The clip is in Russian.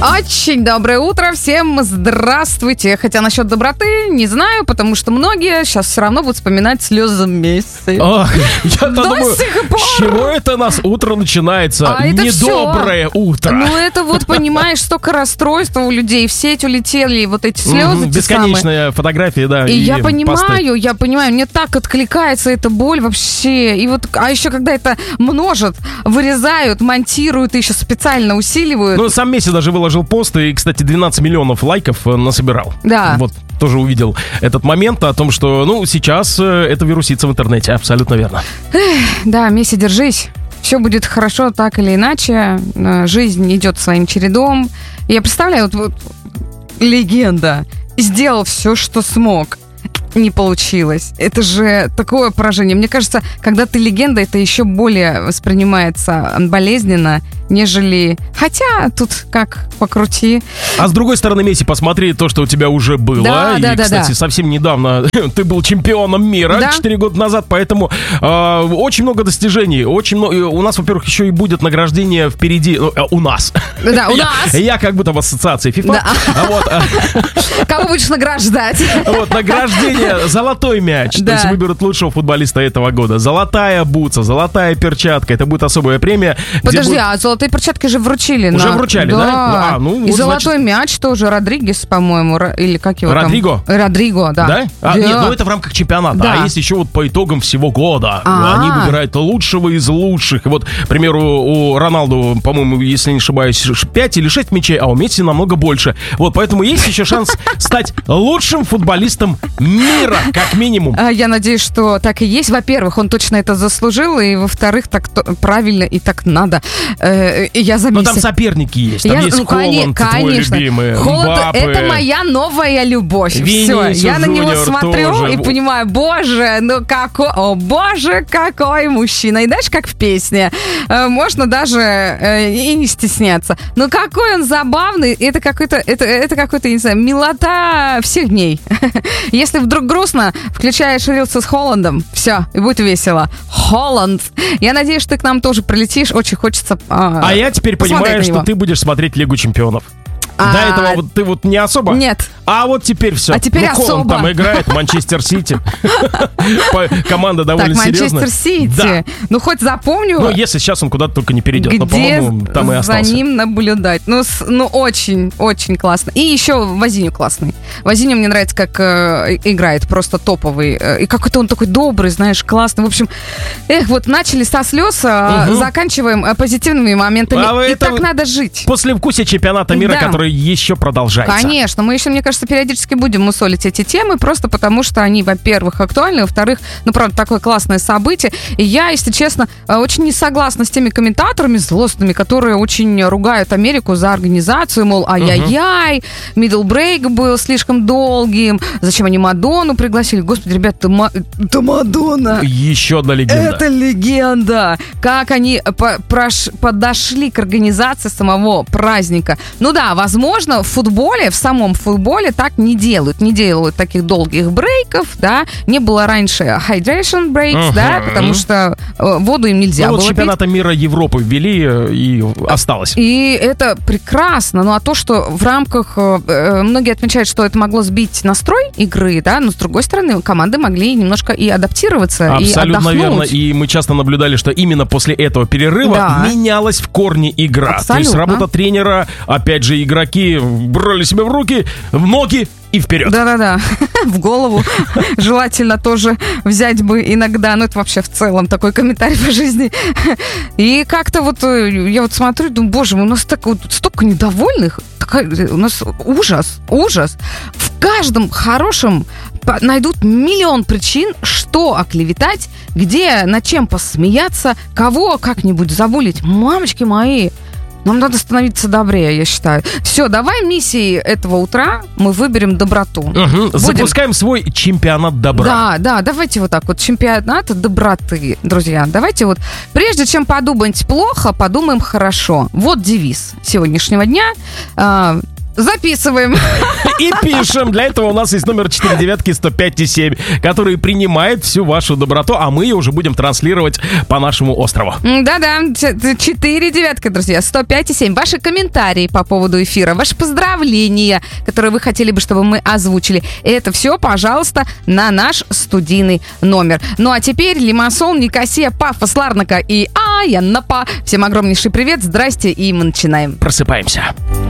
Очень доброе утро, всем здравствуйте. Хотя насчет доброты не знаю, потому что многие сейчас все равно будут вспоминать слезы Месси. Я думаю, с чего это у нас утро начинается? Недоброе утро. Ну это вот, понимаешь, столько расстройства у людей, в сеть улетели вот эти слезы. Бесконечные фотографии, да. И я понимаю, мне так откликается эта боль вообще. И вот, а еще когда это множат, вырезают, монтируют и еще специально усиливают. Ну, сам Месси даже выложил пост, и, кстати, 12 миллионов лайков насобирал. Да. Вот, тоже увидел этот момент о том, что, сейчас это вирусится в интернете, абсолютно верно. Да, Месси, держись. Все будет хорошо так или иначе. Жизнь идет своим чередом. Я представляю, вот легенда сделал все, что смог. Не получилось. Это же такое поражение. Мне кажется, когда ты легенда, это еще более воспринимается болезненно, нежели... Хотя тут как покрути. А с другой стороны, Месси, посмотри то, что у тебя уже было. Да, кстати, совсем недавно ты был чемпионом мира, 4 года назад, поэтому очень много достижений. Очень много. У нас, во-первых, еще и будет награждение впереди. У нас. Да, у нас. Я как будто в ассоциации FIFA. Да. Кого будешь награждать? Награждение «Золотой мяч». Да. То есть выберут лучшего футболиста этого года. Золотая бутса, золотая перчатка. Это будет особая премия. Подожди, а золотые перчатки же вручили. Уже вручали, да? И золотой мяч тоже Родригес, по-моему, или как его Родриго? там? Родриго, да. Да? Нет, это в рамках чемпионата. Да. А есть еще вот по итогам всего года. Они выбирают лучшего из лучших. И вот, к примеру, у Роналду, по-моему, если не ошибаюсь, 5 или 6 мячей, а у Месси намного больше. Вот, поэтому есть еще шанс стать лучшим футболистом мира, как минимум. Я надеюсь, что так и есть. Во-первых, он точно это заслужил, и во-вторых, так правильно и так надо. Я за Месси. Но там соперники есть. Там есть Холланд, твой любимый, Холланд — это моя новая любовь. Все, я на него смотрю тоже. И понимаю, боже, какой мужчина. И знаешь, как в песне. Можно даже и не стесняться. Но какой он забавный. Это какой-то, не знаю, милота всех дней. Если вдруг грустно, включаешь рилсы с Холландом, все, и будет весело. Холланд. Я надеюсь, что ты к нам тоже прилетишь. Очень хочется А я теперь понимаю, что ты будешь смотреть Лигу чемпионов. До этого вот ты вот не особо? Нет. А вот теперь все. А теперь особо. Холланд там играет, Манчестер Сити. Команда довольно серьезная. Манчестер Сити. Ну, хоть запомню. Ну, если сейчас он куда-то только не перейдет. Но, по-моему, там и остался. За ним наблюдать. Ну, очень классно. И еще Возиньо классный. Возиньо мне нравится, как играет. Просто топовый. И какой-то он такой добрый, знаешь, классный. В общем, вот начали со слез, заканчиваем позитивными моментами. И так надо жить. Послевкусие чемпионата мира, который еще продолжается. Конечно. Мы еще, мне кажется, периодически будем мусолить эти темы, просто потому что они, во-первых, актуальны, во-вторых, правда, такое классное событие. И я, если честно, очень не согласна с теми комментаторами злостными, которые очень ругают Америку за организацию, мол, ай-яй-яй, middle break был слишком долгим, зачем они Мадонну пригласили? Господи, ребят, это Мадонна. Еще одна легенда. Это легенда. Как они подошли к организации самого праздника. Ну да, возможно, в самом футболе так не делают таких долгих брейков, да, не было раньше hydration breaks, да, потому что воду им нельзя было пить. Чемпионата мира Европы ввели и осталось. И это прекрасно, ну а то, что в рамках, многие отмечают, что это могло сбить настрой игры, да, но с другой стороны, команды могли немножко и адаптироваться, абсолютно и отдохнуть. Верно, и мы часто наблюдали, что именно после этого перерыва менялась в корне игра. Абсолютно. То есть работа тренера, опять же, игроки брали себя в руки, в ноги и вперед. Да-да-да, в голову желательно тоже взять бы иногда, это вообще в целом такой комментарий по жизни. И как-то я смотрю, думаю, боже мой, у нас столько недовольных, у нас ужас. В каждом хорошем найдут миллион причин, что оклеветать, где, над чем посмеяться, кого как-нибудь забулить. Мамочки мои, нам надо становиться добрее, я считаю. Все, давай миссией этого утра мы выберем доброту. Запускаем свой чемпионат добра. Да, давайте чемпионат доброты, друзья. Давайте прежде чем подумать плохо, подумаем хорошо. Вот девиз сегодняшнего дня. Записываем. И пишем. Для этого у нас есть номер 499-105-7, который принимает всю вашу доброту, а мы ее уже будем транслировать по нашему острову. Да-да, 4 друзья, 105,7. Ваши комментарии по поводу эфира, ваши поздравления, которые вы хотели бы, чтобы мы озвучили. Это все, пожалуйста, на наш студийный номер. Ну а теперь Лимассол, Никосия, Пафос, Ларнака и Аянапа. Всем огромнейший привет, здрасте, и мы начинаем. Просыпаемся.